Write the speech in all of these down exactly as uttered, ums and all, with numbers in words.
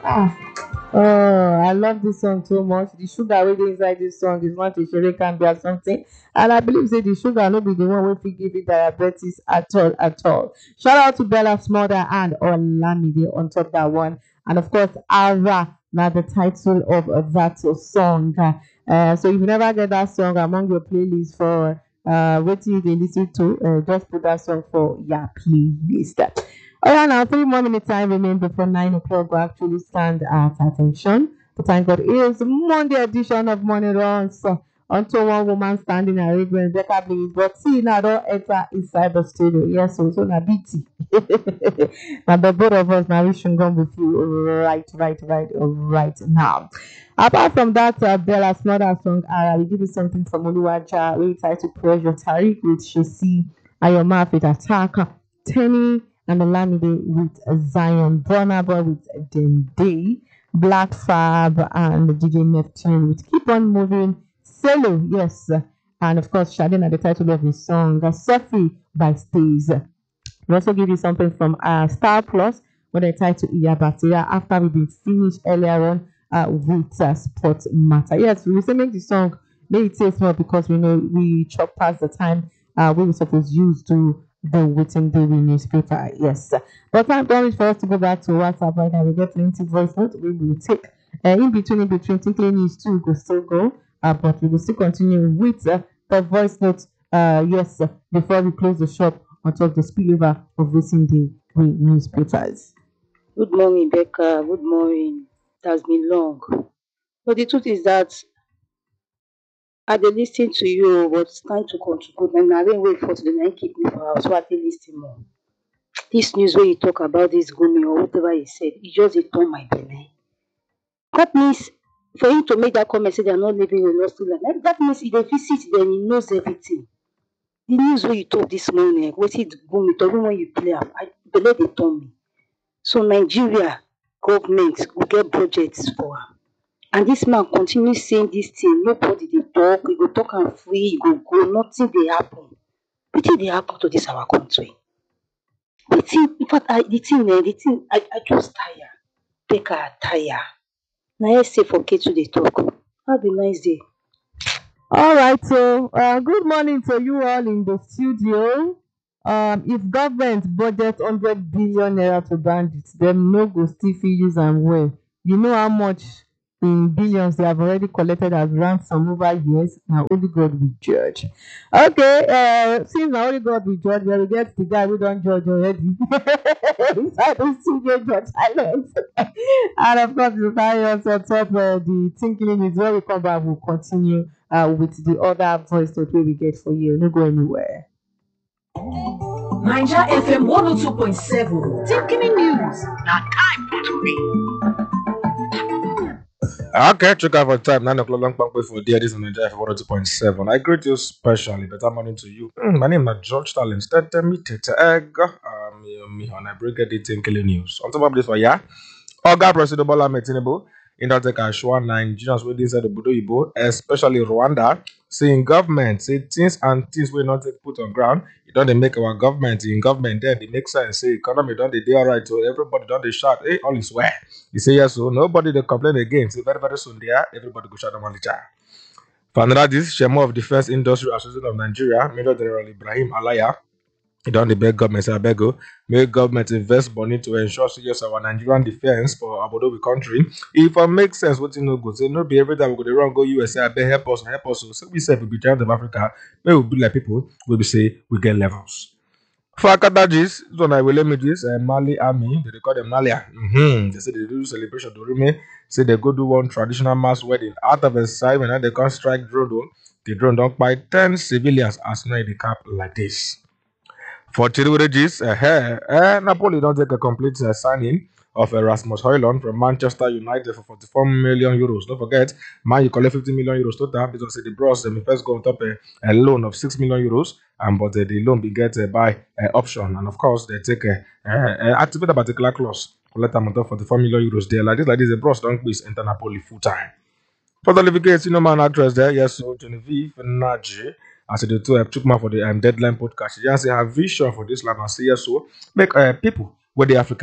Oh, I love this song so much. The sugar wey dey inside this song is not a shere can be or something. And I believe say the sugar no be the one wey fit give you diabetes at all, at all. Shout out to Bella's mother and Olamide on top that one. And of course, Ara, now the title of uh, that song. Uh, so if you never get that song among your playlist for uh what you dey listen to, uh, just put that song for your playlist. All right, now three more minutes time remain before nine o'clock. We actually stand at attention. But thank God, it is Monday edition of Morning Runs. So, until one woman standing and Reverend Becca Blaze. But see, now don't enter inside the studio. Yes, so, so now B T. Now, the both of us now we should go with you right, right, right, right now. Apart from that, uh, Bella's mother song, I will give you something from Oluwaja. We titled Pressure Tariq with Shesi Ayoma with Attack. Tenny and Olamide with Zion, Burna Boy with Dende, Black Fab and D J Neptune with Keep On Moving, Solo, yes, and of course Shadin at the title of his song, Sophie by Stays. We also give you something from uh, Star Plus with the title Iyabatira after we've been finished earlier on uh, with uh, Sport Matter. Yes, we will say make the song, may it taste more because we know we chop past the time uh, we were supposed to use to the waiting daily newspaper. Yes. But time done for us to go back to WhatsApp right now. We get plenty voice notes. We will take uh, in between, in between, tinkling news too, go still go. Uh, but we will still continue with uh, the voice notes. Uh, yes, before we close the shop on top of the spillover of waiting day newspapers. Good morning, Becca. Good morning. It has been long. But the truth is that I dey lis ten to you, but it's time to come to good. And I didn't wait for today. I keep me for house, so I dey lis ten more. This news where you talk about this Gumi or whatever he said, it just dey turn my belly. That means for him to make that comment say they are not living in lost land, that means he dey visit then he knows everything. The news where you talk this morning, wetin Gumi talk, even when you play am, I belle dey turn me. So Nigeria government go get budgets for am. And this man continue saying this thing, nobody dey talk, he go talk am free, he go go, nothing dey happen. Wetin dey happen to this our country? Wetin, in fact, I, the thing, eh, the thing, I, I just tire. Becca, I tire. Na I say for Ketu dey talk. Have a nice day. All right, so uh, good morning to you all in the studio. Um, if government budget hundred billion naira to bandits, them no go still fit use am well. You know how much in billions they have already collected as ransom over years. Now only God will judge. Okay, uh, since now only God will judge, we will get the guy we don't judge already. Inside the studio, Judge Silence. And of course, you carry us on top uh, the thinking is where we come back. We'll continue uh, with the other voice note we get for you. No go anywhere. Niger F M one oh two point seven. Thinking News. Now time for today. Okay, check out for time. Nine o'clock long pump for dear. This is Niger F M one oh two point seven. I greet you specially. Better morning to you. Mm, my name is George Talent. Tete me tete egg. Um, me on I bring the Thinking News. On top of this one, yeah. Oga President Bola Ahmed Tinubu in that take assure Nigerians wey inside the Bodo Ibo, especially Rwanda, saying government say things and things will not take put on ground. It don't they make our government in government there. They make sense. Say economy don't they do all right. So everybody don't they shout. Hey, all is well. You say yes, so nobody they complain again. Say very very soon there. Everybody go shout them on the chat. For another this, Chairman of Defense Industry Association of Nigeria, Major General Ibrahim Alaya. He don't beg government, say I beg go, make government invest money to ensure so yes our Nigerian defense for our Bodo country. If it makes sense, what you know go say no be every time we go to run go U S A, I beg help us, help us. So we say we be giant of Africa, may we be like people, we be say we get levels. For Akadajis, so I will limit this uh, Mali army, they call them Malia. Mm-hmm. They say they do celebration to Rime, say they go do one traditional mass wedding out of a side when they can strike drone. The drone don't buy ten civilians as now the cap like this. For Chidwiridges, uh, uh, Napoli don't take a complete uh, signing of Erasmus Højlund from Manchester United for forty-four million euros. Don't forget, Man you collect fifty million euros total because the Bros them first go on top a, a loan of six million euros, and but uh, the loan be get uh, by uh, option, and of course they take a uh, uh, activate a particular clause collect them on top forty-four million euros there. Like this, like this, the Bros don't please enter Napoli full time. For the Livigates, you know, man, actress there, yes, so Genevieve Naji. As the two uh, took man for the um, deadline podcast, she just say her vision for this land and say yes, so make uh, people where the Africa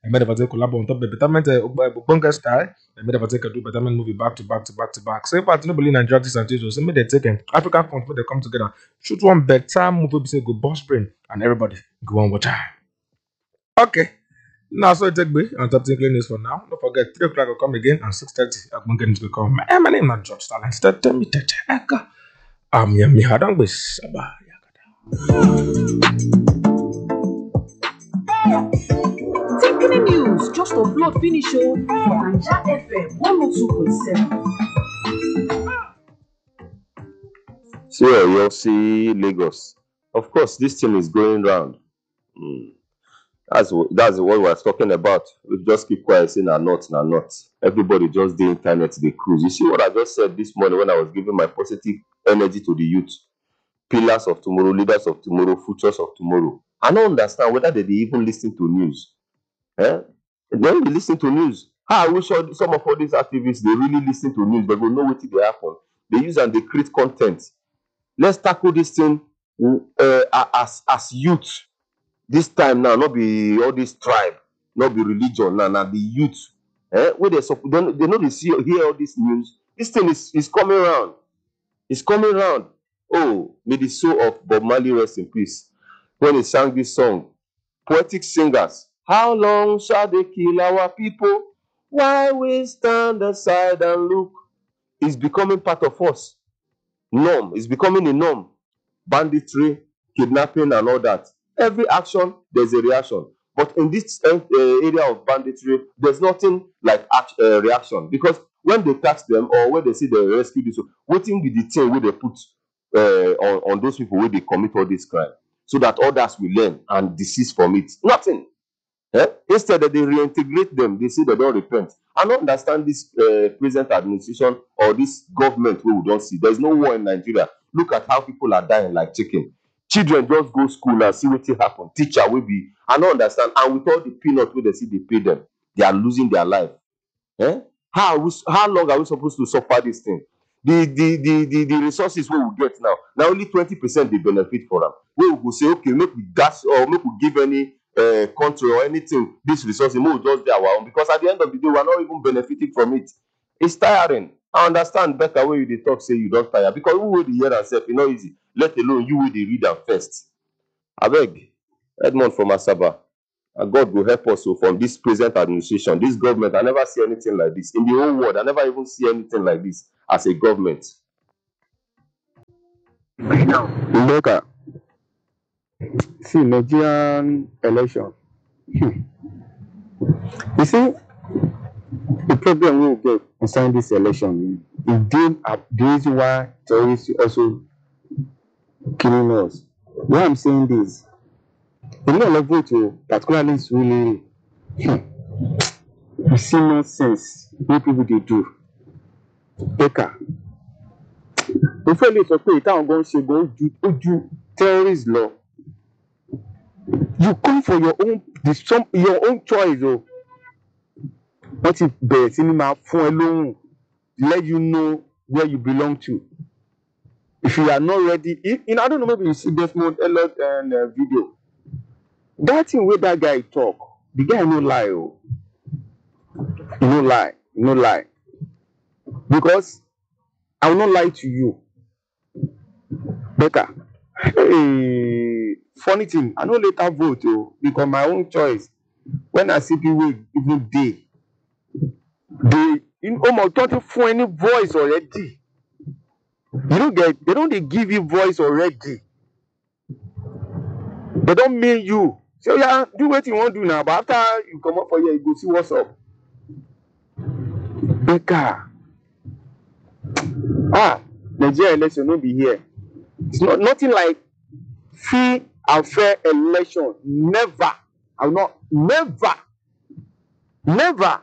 I made a particular collab on top the betterment uh, bunker style. I made a particular do betterment movie back to back to back to back. So if I don't believe Nigerian artists and teachers, so maybe they take African country, they come together, shoot one better movie, say go boss brain, and everybody go on watch. Okay. Now, so take me on top tinkling news for now. Don't forget, three o'clock will come again and six thirty. I'm going to become my name is George Talent. Start tell me, Tete. I'm Yami Hadang with Sabah. Tinkling news just upload finish show for Naija F M one oh two point seven. So you'll see Lagos. Of course, this thing is going round. Mm. That's what that's what we're talking about. We just keep quiet, saying "Nah, not, nah, not." Everybody just the internet, they cruise. You see what I just said this morning when I was giving my positive energy to the youth, pillars of tomorrow, leaders of tomorrow, futures of tomorrow. I don't understand whether they, they even listen to news. Eh? They don't listen to news. Ah, I wish all, some of all these activists they really listen to news. They will know what they happen. They use and they create content. Let's tackle this thing uh, as as youth. This time now, not be all this tribe, not be religion, now, now the youth. Eh? Where they, they, they know they see hear all this news. This thing is, is coming around. It's coming around. Oh, may the soul of Bob Marley rest in peace. When he sang this song, poetic singers, how long shall they kill our people? Why we stand aside and look? It's becoming part of us. Norm. It's becoming a norm. Banditry, kidnapping, and all that. Every action, there's a reaction. But in this uh, area of banditry, there's nothing like act, uh, reaction. Because when they catch them or when they see they rescue this, waiting with the thing where they put uh, on, on those people where they commit all this crime. So that others will learn and desist from it. Nothing. Eh? Instead that they reintegrate them, they say they don't repent. I don't understand this uh, present administration or this government where we don't see. There's no war in Nigeria. Look at how people are dying like chicken. Children just go school and see what will happen. Teacher will be. I don't understand. And with all the peanuts where they see they pay them, they are losing their life. Eh? How, we, how long are we supposed to suffer this thing? The the the the, the resources we will get now, now only twenty percent they benefit for them. We will say, okay, make we dash or make we give any uh, country or anything this resource, we will just do our own. Because at the end of the day, we are not even benefiting from it. It's tiring. I understand better when you they talk, say you don't tire. Because who will the hear and say, it's not easy. Let alone you will the read them first. I beg, Edmond from Asaba. And God will help us so from this present administration, this government. I never see anything like this. In the whole world, I never even see anything like this as a government. Look at see Nigerian election. You see, the problem we will get concerning this election is the reason why terrorists also killing us. Why I'm saying this, the law of vote, particularly is really you see nonsense what people they do. Eka. Before they talk about it, going to go do terrorist law. You come for your own some your own choice, oh. What if the cinema for alone let you know where you belong to? If you are not ready, if, you know, I don't know, maybe you see Desmond Elliot and uh, video. That thing where that guy talk, the guy no lie, oh. He no lie, no lie. Because I will not lie to you. Becca, hey, funny thing, I no later vote, oh, because my own choice. When I see people even day, they in almost don't for any voice already. You don't get, they don't they give you voice already. They don't mean you. So yeah, do what you want to do now, but after you come up for here, you go see what's up. Becca. Ah, Nigeria election will be here. It's not nothing like free and fair election. Never. I will not. Never. Never.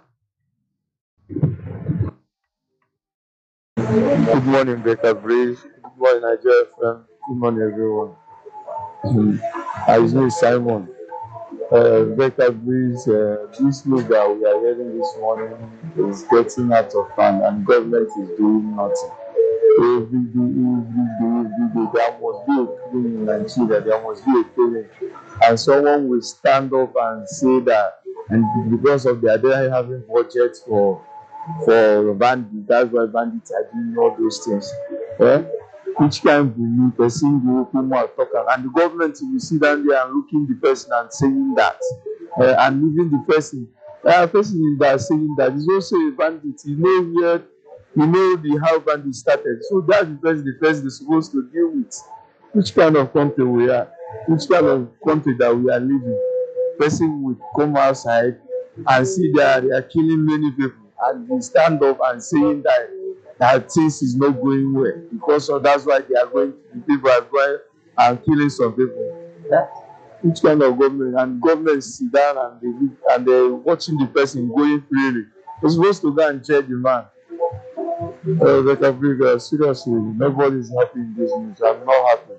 Good morning, Becca Breeze. Good morning, Nigeria F M. Good morning, everyone. Mm. I know Simon. Uh, Becca Breeze, uh, this news that we are hearing this morning is getting out of hand, and government is doing nothing. Every day, every day, every day, there must be a killing in Nigeria. There must be a killing, and someone will stand up and say that and because of their they having budget for for bandits, that's why bandits are doing all those things. Eh? Which kind of believe person go come out talk am, and the government will sit down there and looking the person and saying that, uh, and leaving the person. Uh, person that saying that is also a bandit. You know where, you know the how bandit started. So that's the person the person is supposed to deal with. Which kind of country we are? Which kind of country that we are living? Person would come outside and see that they are killing many people, and they stand up and saying that that things is not going well because of that's why they are going. The people are going and killing some people. Yeah? Which kind of government? And government sit down and they look and they watching the person going freely. They're supposed to go and check the man. Uh, but I believe, uh, seriously, nobody is happy in this news. I'm not happy.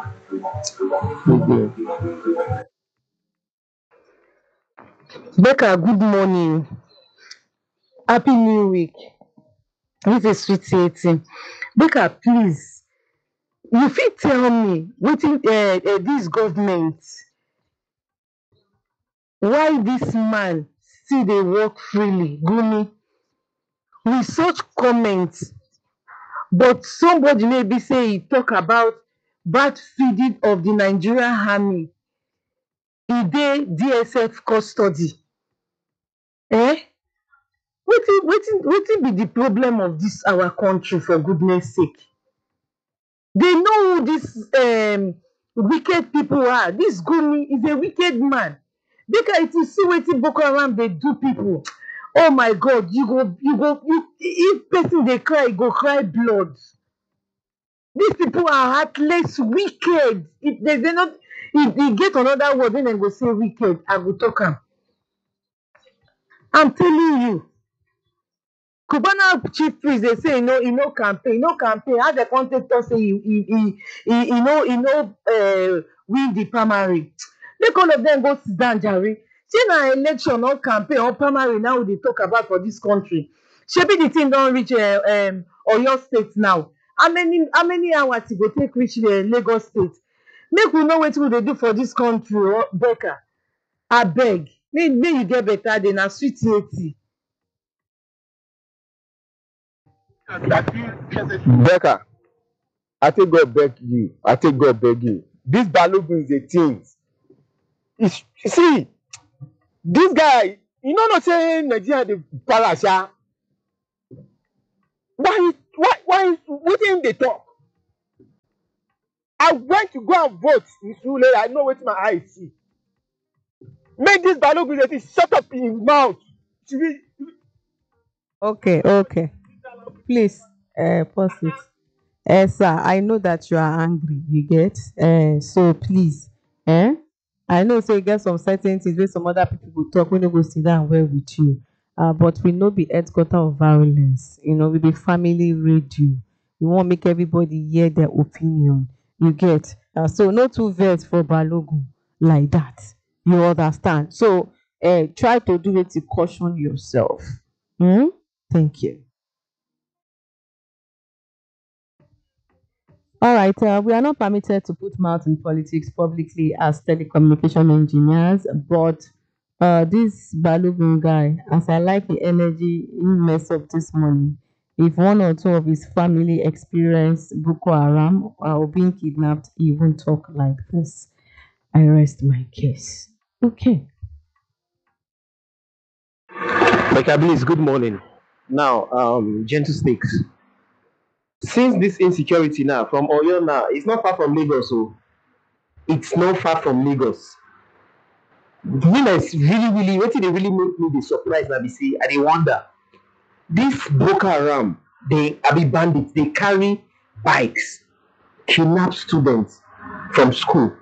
Okay. Becca, good morning. Happy New Week. This is Sweet eighteen. Becca, please, you fit tell me wetin uh, uh, this government, why this man still dey work freely, Gumi, with such comments, but somebody maybe say he talk about bad feeding of the Nigerian army, e dey D S S custody. Eh? Wetin wetin wetin be the problem of this our country, for goodness sake? They know who these um, wicked people are. This Gumi is a wicked man. Because if you see wetin Boko Haram dey do people, oh my God, you go you go you, if person dey cry, you go cry blood. These people are heartless, wicked. If they dey not, if they get another word, then they go say wicked. I go talk am. I'm telling you. Cubana chief priest dey say e no e no campaign, e no campaign. How dem come take talk say e e e e e no e no uh, win the primary? Make all of them go sit down, jare. Shey na election or campaign or primary now we dey talk about for this country? Shebi the thing don reach uh, um, Oyo state now. How many how many hours e go take reach uh, Lagos state? Make we know wetin we dey do for this country, oh, Becca. Abeg, make make you get better day. Na Sweet eighty. Becca, I take God beg you. I take God beg you. This Balogun is a thing. It's, see, this guy, you know not saying Nigeria the parasha. Why why why wetin they talk? I went to go and vote in Sule. I know what my eyes see. Make this Balogun a thing, shut up in his mouth. See, Okay, okay. Please, uh, pause it. Uh, sir, I know that you are angry, you get? Uh, so please, eh? I know say you get some certain things where some other people go talk, we no go sit down well with you. Uh, but we no be headquarter of violence. You know, we be family radio. We want make everybody hear their opinion. You get? Uh, so no two vex for Balogun like that. You understand? So uh, try to do it to caution yourself. Hmm? Thank you. All right, uh, we are not permitted to put mouth in politics publicly as telecommunication engineers, but uh, this Balogun guy, as I like the energy he messed up this morning, if one or two of his family experienced Boko Haram or being kidnapped, he won't talk like this. I rest my case. Okay. Becca, please, good morning. Now, um, gentle stakes. Since this insecurity now from Oyo now, it's not far from Lagos, so it's not far from Lagos. The thing that's really, really, what they really make me be surprised now, be say, I dey wonder. This Boko Haram, they are be bandits, they carry bikes, kidnap students from school,